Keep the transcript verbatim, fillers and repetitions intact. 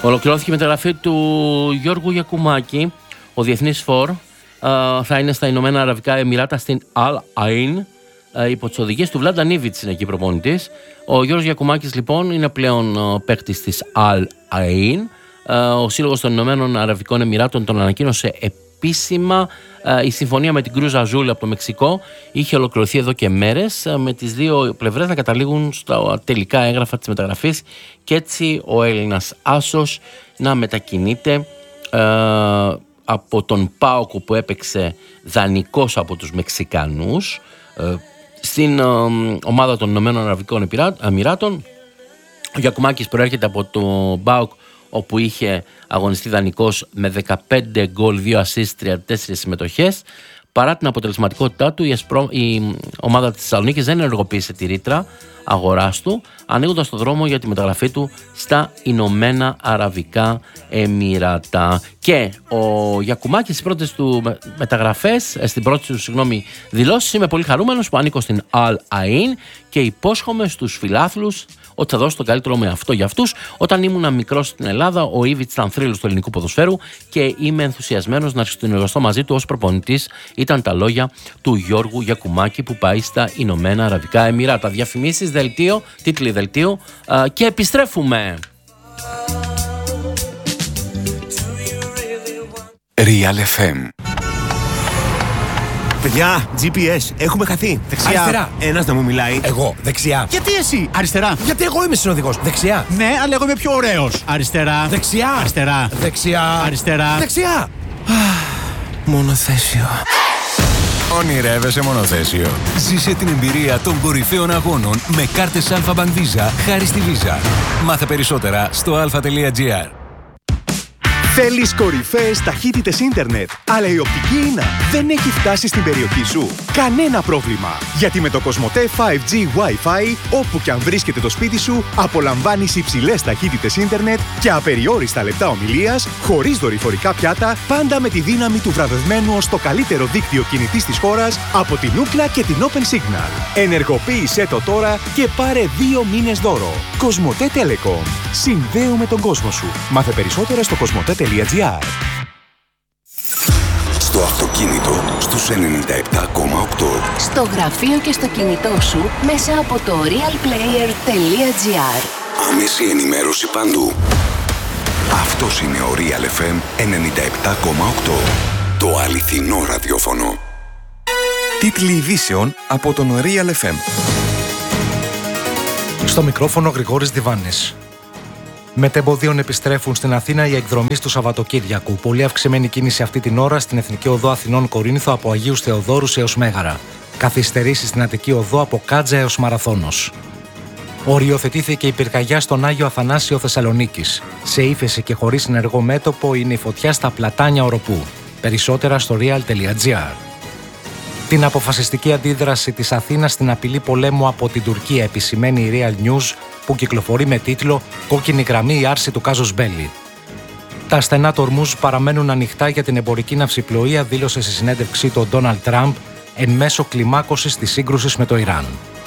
Ολοκληρώθηκε η μεταγραφή του Γιώργου Γιακουμάκη. Ο διεθνής φορ θα είναι στα Ηνωμένα Αραβικά Εμιράτα, στην Al Ain, υπό τις οδηγίες του Βλάντα Νίβιτς, είναι εκεί προπονητής. Ο Γιώργος Γιακουμάκης λοιπόν είναι πλέον παίκτης της Al Ain. Ο Σύλλογος των Ηνωμένων Αραβικών Εμιράτων τον ανακοίνωσε επίσημα. Η συμφωνία με την Cruz Azul από το Μεξικό είχε ολοκληρωθεί εδώ και μέρες, με τις δύο πλευρές να καταλήγουν στα τελικά έγγραφα της μεταγραφής και έτσι ο Έλληνας άσος να μετακινείται ε, από τον ΠΑΟΚ που έπαιξε δανεικός από τους Μεξικανούς ε, στην ε, ομάδα των Ηνωμένων Αραβικών Εμιράτων. Ο Γιακουμάκης προέρχεται από το ΠΑΟΚ, όπου είχε αγωνιστεί δανεικός με δεκαπέντε γκολ, δύο ασίστ, τριάντα τέσσερις συμμετοχές. Παρά την αποτελεσματικότητά του, η, Εσπρο... η ομάδα της Θεσσαλονίκης δεν ενεργοποίησε τη ρήτρα αγοράς του, ανοίγοντας το δρόμο για τη μεταγραφή του στα Ηνωμένα Αραβικά Εμιράτα. Και ο Γιακουμάκης στις πρώτες του μεταγραφές, στην πρώτη του συγγνώμη δηλώσεις, είμαι πολύ χαρούμενος που ανήκω στην Al Ain και υπόσχομαι στους φιλάθλους ότι θα δώσω το καλύτερο με αυτό για αυτούς. Όταν ήμουν μικρός στην Ελλάδα, ο Ήβιτς ήταν θρύλος του ελληνικού ποδοσφαίρου και είμαι ενθουσιασμένος να συνεργαστώ μαζί του ως προπονητής. Ήταν τα λόγια του Γιώργου Γιακουμάκη που πάει στα Ηνωμένα Αραβικά Εμιράτα. Διαφημίσεις, δελτίο, τίτλοι δελτίου α, και επιστρέφουμε. Real εφ εμ. Παιδιά, τζι πι ες, έχουμε χαθεί. Δεξιά. Αριστερά. Ένας να μου μιλάει. Εγώ, δεξιά. Γιατί εσύ, αριστερά. Γιατί εγώ είμαι συνοδηγός. Δεξιά. Ναι, αλλά εγώ είμαι πιο ωραίος. Αριστερά. Δεξιά. Αριστερά. Δεξιά. Αριστερά. Δεξιά. Μονοθέσιο. Ονειρεύεσαι μονοθέσιο. Ζήσε την εμπειρία των κορυφαίων αγώνων με κάρτες Alpha Bank Visa χάρη στη Visa. Μάθε περισσότερα στο alpha τελεία gr. Θέλεις κορυφαίες ταχύτητες ίντερνετ, αλλά η οπτική ίνα δεν έχει φτάσει στην περιοχή σου? Κανένα πρόβλημα, γιατί με το Κοσμοτέ φάιβ τζι Wi-Fi, όπου και αν βρίσκεται το σπίτι σου, απολαμβάνεις υψηλές ταχύτητες ίντερνετ και απεριόριστα λεπτά ομιλίας, χωρίς δορυφορικά πιάτα, πάντα με τη δύναμη του βραβευμένου ως το καλύτερο δίκτυο κινητής της χώρας από την Ookla και την Open Signal. Ενεργοποίησέ το τώρα και πάρε δύο μήνες δώρο. Κοσμοτέ Telecom. Συνδέουμε τον κόσμο σου. Μάθε περισσότερα στο κοσμοτέ τελεία gr. Στο αυτοκίνητο στους ενενήντα επτά κόμμα οκτώ. Στο γραφείο και στο κινητό σου μέσα από το realplayer τελεία gr. Άμεση ενημέρωση παντού. Αυτός είναι ο Real εφ εμ ενενήντα επτά κόμμα οκτώ. Το αληθινό ραδιόφωνο. Τίτλοι ειδήσεων από τον Real εφ εμ. Στο μικρόφωνο Γρηγόρης Διβάνης. Μετεμποδίων επιστρέφουν στην Αθήνα οι εκδρομείς του Σαββατοκύριακου. Πολύ αυξημένη κίνηση αυτή την ώρα στην Εθνική Οδό Αθηνών Κορίνθο από Αγίους Θεοδόρους έως Μέγαρα. Καθυστερήσεις στην Αττική Οδό από Κάτζα έως Μαραθώνος. Οριοθετήθηκε η πυρκαγιά στον Άγιο Αθανάσιο Θεσσαλονίκης. Σε ύφεση και χωρίς ενεργό μέτωπο είναι η φωτιά στα πλατάνια Οροπού. Περισσότερα στο real τελεία gr. Την αποφασιστική αντίδραση της Αθήνας στην απειλή πολέμου από την Τουρκία επισημαίνει η Real News, που κυκλοφορεί με τίτλο «Κόκκινη γραμμή η άρση του Κάζος Μπέλι». Τα στενά του Ορμούζ παραμένουν ανοιχτά για την εμπορική ναυσιπλοεία, δήλωσε στη συνέντευξή του ο Ντόναλντ Τραμπ εν μέσω κλιμάκωσης της σύγκρουσης με το Ιράν.